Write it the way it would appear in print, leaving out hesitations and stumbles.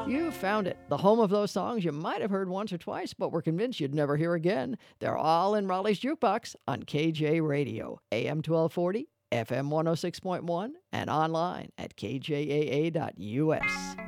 You found it, the home of those songs you might have heard once or twice, but were convinced you'd never hear again. They're all in Raleigh's Jukebox on KJ Radio, AM 1240, FM 106.1, and online at kjaa.us.